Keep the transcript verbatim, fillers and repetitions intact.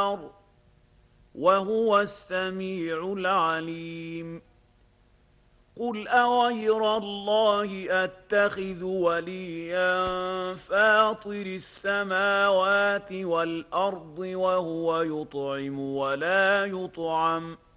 والبحر وهو السميع العليم قل أغير الله أتخذ وليا فاطر السماوات والأرض وهو يطعم ولا يطعم